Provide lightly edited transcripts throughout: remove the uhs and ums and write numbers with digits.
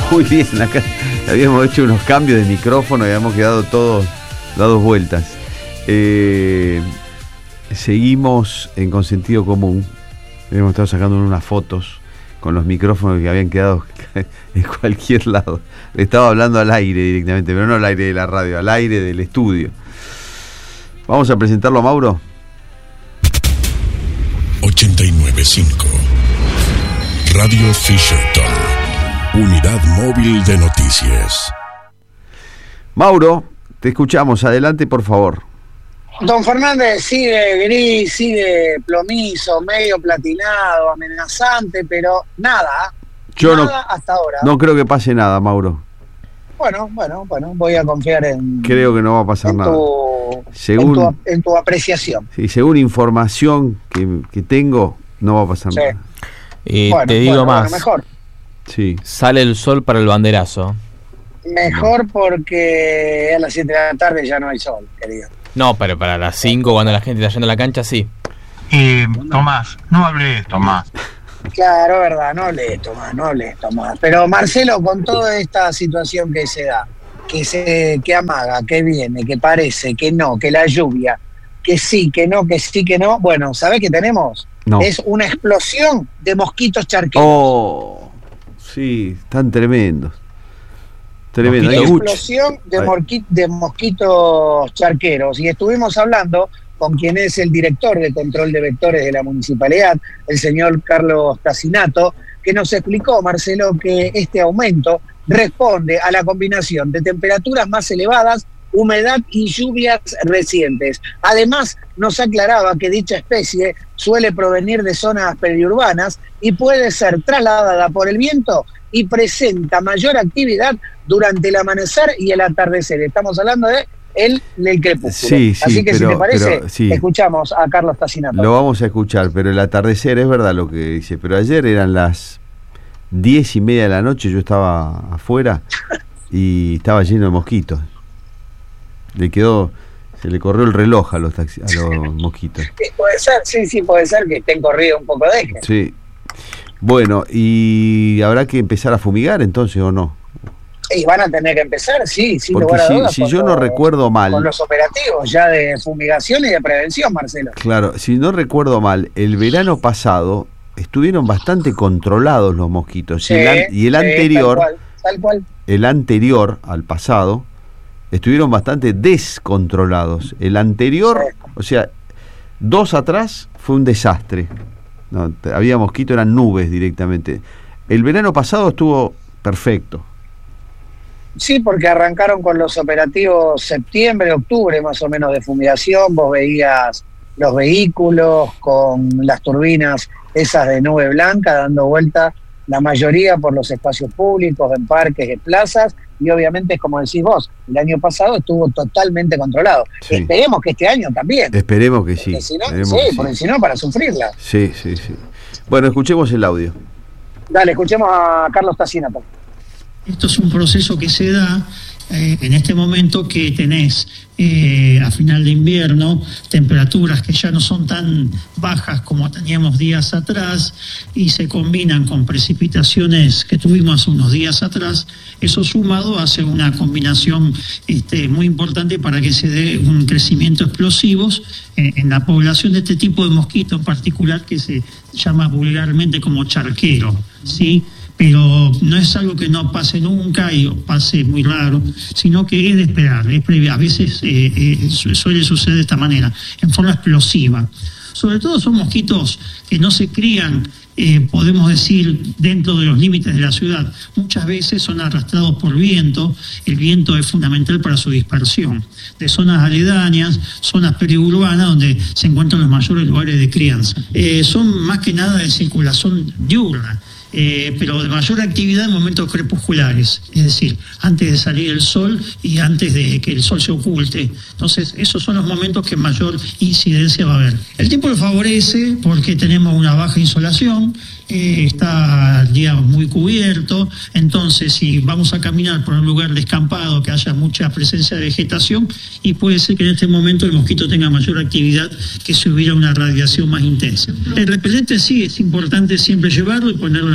Muy bien, acá habíamos hecho unos cambios de micrófono y habíamos quedado todos dados vueltas. Seguimos en Consentido Común. Hemos estado sacando unas fotos con los micrófonos que habían quedado en cualquier lado. Estaba hablando al aire directamente, pero no al aire de la radio, al aire del estudio. Vamos a presentarlo a Mauro. 89.5 Radio Fisherton, unidad móvil de noticias. Mauro, te escuchamos. Adelante, por favor. Don Fernández sigue gris, sigue plomizo, medio platinado, amenazante, pero nada. Nada hasta ahora. No creo que pase nada, Mauro. Bueno, voy a confiar en... Creo que no va a pasar nada. En tu apreciación. Sí, según información que tengo, no va a pasar nada. Te digo más. Mejor. Sí. Sale el sol para el banderazo. Mejor porque a las 7 de la tarde ya no hay sol, querido. No, pero para las 5, cuando la gente está yendo a la cancha, sí. Tomás, no hables, Tomás. Claro, verdad, no hables, Tomás. Pero Marcelo, con toda esta situación que se da, que amaga, que viene, que parece, que no, que la lluvia, que sí, que no, que sí, que no, bueno, ¿sabés qué tenemos? No. Es una explosión de mosquitos charqueros. Oh, sí, están tremendos. Tremendo. Una explosión de mosquitos charqueros. Y estuvimos hablando con quien es el director de control de vectores de la municipalidad, el señor Carlos Tasinato, que nos explicó, Marcelo, que este aumento responde a la combinación de temperaturas más elevadas, humedad y lluvias recientes. Además, nos aclaraba que dicha especie suele provenir de zonas periurbanas y puede ser trasladada por el viento y presenta mayor actividad durante el amanecer y el atardecer. Estamos hablando del crepúsculo. Sí, así que si te parece, sí, escuchamos a Carlos Tasinato. Lo vamos a escuchar, pero el atardecer es verdad lo que dice. Pero ayer eran las 10:30 de la noche, yo estaba afuera y estaba lleno de mosquitos. Se le corrió el reloj a los mosquitos. Puede ser, puede ser que estén corrido un poco de eje. Sí. Bueno, ¿y habrá que empezar a fumigar entonces o no? Y van a tener que empezar, sí, sin porque lugar a dudas. Si yo no recuerdo mal, con los operativos ya de fumigación y de prevención, Marcelo. Claro, si no recuerdo mal, el verano pasado estuvieron bastante controlados los mosquitos. Sí, y el anterior, tal cual. El anterior al pasado, estuvieron bastante descontrolados. El anterior, o sea, 2 atrás fue un desastre. No, había mosquitos, eran nubes directamente. El verano pasado estuvo perfecto. Sí, porque arrancaron con los operativos septiembre, octubre más o menos de fumigación. Vos veías los vehículos con las turbinas esas de nube blanca dando vuelta, la mayoría por los espacios públicos, en parques, en plazas, y obviamente, como decís vos, el año pasado estuvo totalmente controlado. Sí. Esperemos que este año también. Esperemos que sí. Porque si no, para sufrirla. Sí. Bueno, escuchemos el audio. Dale, escuchemos a Carlos Tasinato. Esto es un proceso que se da en este momento que tenés a final de invierno temperaturas que ya no son tan bajas como teníamos días atrás y se combinan con precipitaciones que tuvimos unos días atrás. Eso sumado hace una combinación muy importante para que se dé un crecimiento explosivo en la población de este tipo de mosquito en particular, que se llama vulgarmente como charquero, ¿sí? Pero no es algo que no pase nunca y pase muy raro, sino que es de esperar, es previo. A veces suele suceder de esta manera, en forma explosiva. Sobre todo son mosquitos que no se crían, podemos decir, dentro de los límites de la ciudad. Muchas veces son arrastrados por viento. El viento es fundamental para su dispersión. De zonas aledañas, zonas periurbanas, donde se encuentran los mayores lugares de crianza. Son más que nada de circulación diurna. Pero de mayor actividad en momentos crepusculares, es decir, antes de salir el sol y antes de que el sol se oculte. Entonces, esos son los momentos que mayor incidencia va a haber. El tiempo le favorece porque tenemos una baja insolación, está el día muy cubierto, entonces si vamos a caminar por un lugar descampado que haya mucha presencia de vegetación, y puede ser que en este momento el mosquito tenga mayor actividad que si hubiera una radiación más intensa. El repelente sí es importante siempre llevarlo y ponerlo en la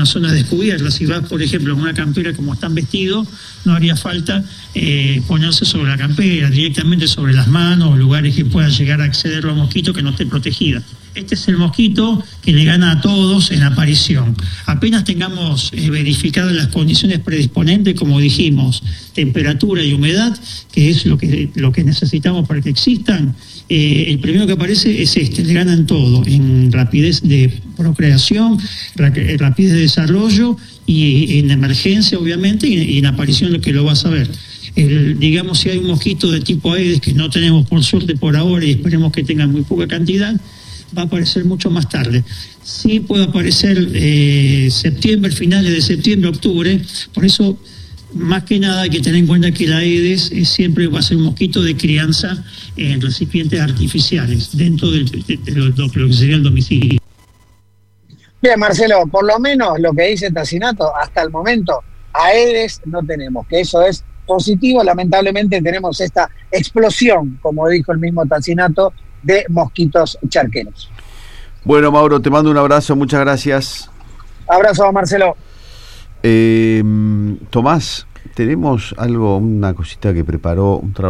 zona descubierta. Si vas, por ejemplo, en una campera como están vestidos, no haría falta ponerse sobre la campera, directamente sobre las manos o lugares que puedan llegar a acceder los mosquitos que no estén protegidas. Este es el mosquito que le gana a todos en aparición. Apenas tengamos verificadas las condiciones predisponentes, como dijimos, temperatura y humedad, que es lo que necesitamos para que existan, el primero que aparece es le ganan todo, en rapidez de procreación, rapidez de desarrollo y en emergencia, obviamente, y en aparición lo que lo vas a ver. Digamos, si hay un mosquito de tipo Aedes, que no tenemos por suerte por ahora y esperemos que tengan muy poca cantidad, va a aparecer mucho más tarde. Sí puede aparecer septiembre, finales de septiembre, octubre. Por eso, más que nada, hay que tener en cuenta que la Aedes siempre va a ser un mosquito de crianza en recipientes artificiales, dentro de lo que sería el domicilio. Bien, Marcelo, por lo menos lo que dice Tassinato, hasta el momento, Aedes no tenemos, que eso es positivo. Lamentablemente tenemos esta explosión, como dijo el mismo Tassinato, de mosquitos charqueros. Bueno, Mauro, te mando un abrazo, muchas gracias. Abrazo, Marcelo. Tomás, tenemos algo, una cosita que preparó un trabajo.